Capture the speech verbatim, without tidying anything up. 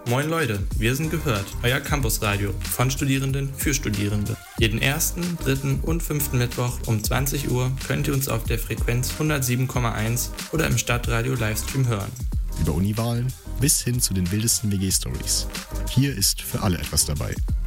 Moin Leute, wir sind Gehört, euer Campusradio von Studierenden für Studierende. Jeden ersten, dritten und fünften Mittwoch um zwanzig Uhr könnt ihr uns auf der Frequenz hundertsieben Komma eins oder im Stadtradio Livestream hören. Über Uniwahlen bis hin zu den wildesten W G-Stories. Hier ist für alle etwas dabei.